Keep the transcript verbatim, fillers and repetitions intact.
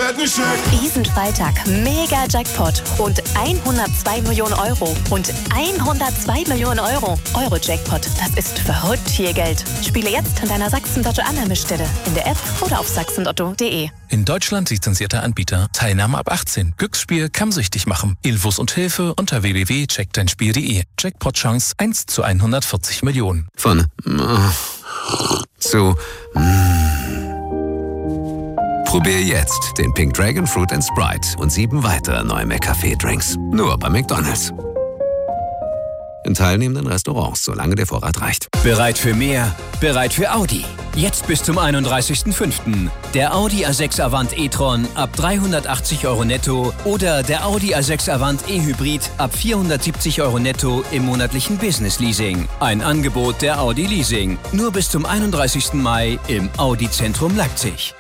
fetten Scheck. Diesen Freitag mega Jackpot und hundertzwei Millionen Euro und hundertzwei Millionen Euro. Euro-Jackpot, das ist verrückt viel Geld. Spiele jetzt an deiner Sachsen-Lotto-Annahmestelle, in der App oder auf sachsenlotto punkt de. In Deutschland lizenzierter Anbieter. Teilnahme ab achtzehn. Glücksspiel kann süchtig machen. Infos und Hilfe unter w w w punkt check dein spiel punkt de. Jackpot-Chance eins zu hundertvierzig Millionen. Von zu Probier jetzt den Pink Dragon Fruit and Sprite und sieben weitere neue McCafé-Drinks. Nur bei McDonald's. In teilnehmenden Restaurants, solange der Vorrat reicht. Bereit für mehr? Bereit für Audi. Jetzt bis zum einunddreißigsten fünften Der Audi A sechs Avant e-tron ab dreihundertachtzig Euro netto oder der Audi A sechs Avant e-Hybrid ab vierhundertsiebzig Euro netto im monatlichen Business-Leasing. Ein Angebot der Audi Leasing. Nur bis zum einunddreißigsten Mai im Audi-Zentrum Leipzig.